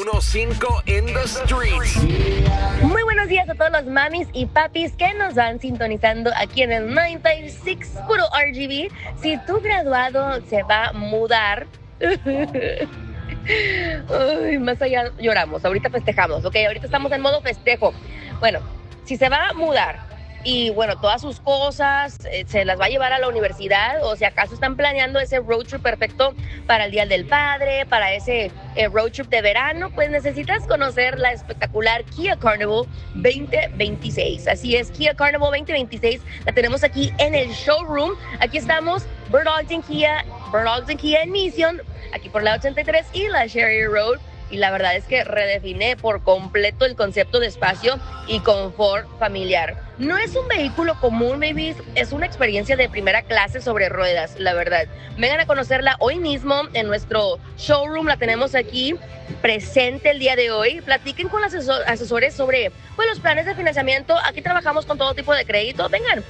915 in the streets. Muy buenos días a todos los mamis y papis que nos van sintonizando aquí en el 96 puro RGB. Si tu graduado se va a mudar, uy, más allá lloramos, ahorita festejamos, ¿ok? Ahorita estamos en modo festejo. Bueno, si se va a mudar y bueno, todas sus cosas se las va a llevar a la universidad, o si acaso están planeando ese road trip perfecto para el Día del Padre, para ese road trip de verano, pues necesitas conocer la espectacular Kia Carnival 2026. Así es, Kia Carnival 2026 la tenemos aquí en el showroom. Aquí estamos, Bird Ogden Kia en Mission, aquí por la 83 y la Sherry Road. Y la verdad es que redefine por completo el concepto de espacio y confort familiar. No es un vehículo común, babies, es una experiencia de primera clase sobre ruedas, la verdad. Vengan a conocerla hoy mismo en nuestro showroom, la tenemos aquí presente el día de hoy. Platiquen con los asesores sobre pues, los planes de financiamiento. Aquí trabajamos con todo tipo de crédito. Vengan,